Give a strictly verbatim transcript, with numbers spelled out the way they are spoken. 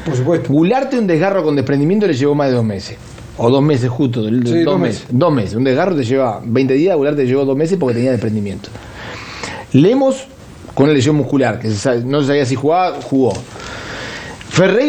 Por supuesto. Gularte un desgarro con desprendimiento le llevó más de dos meses. O dos meses justo, sí, dos, dos meses. meses. Dos meses. Un desgarro te lleva veinte días, Gularte te llevó dos meses porque tenía desprendimiento. Lemos con una lesión muscular, que no se sabía si jugaba, jugó. Ferreira